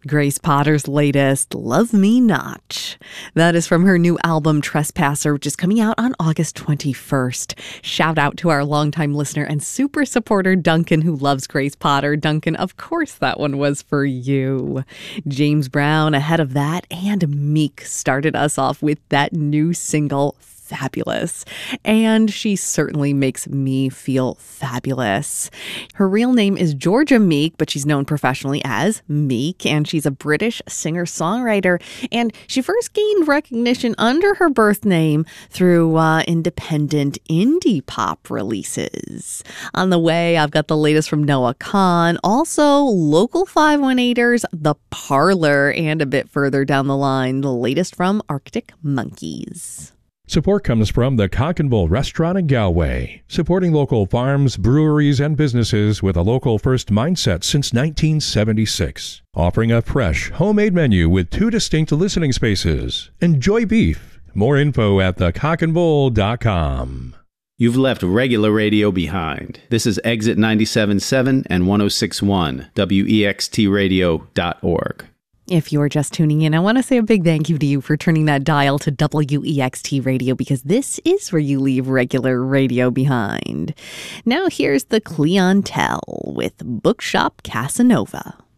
Grace Potter's latest, Love Me Not. That is from her new album, Trespasser, which is coming out on August 21st. Shout out to our longtime listener and super supporter, Duncan, who loves Grace Potter. Duncan, of course that one was for you. James Brown ahead of that, and Meek started us off with that new single, Fabulous. And she certainly makes me feel fabulous. Her real name is Georgia Meek, but she's known professionally as Meek, and she's a British singer-songwriter. And she first gained recognition under her birth name through independent indie pop releases. On the way, I've got the latest from Noah Kahan, also local 518ers, The Parlor, and a bit further down the line, the latest from Arctic Monkeys. Support comes from the Cock and Bull Restaurant in Galway, supporting local farms, breweries, and businesses with a local first mindset since 1976. Offering a fresh, homemade menu with 2 distinct listening spaces. Enjoy beef. More info at thecockandbull.com. You've left regular radio behind. This is Exit 97.7 and 106.1, WEXTradio.org. If you're just tuning in, I want to say a big thank you to you for turning that dial to WEXT Radio, because this is where you leave regular radio behind. Now here's the Cleon Tell with Bookshop Casanova.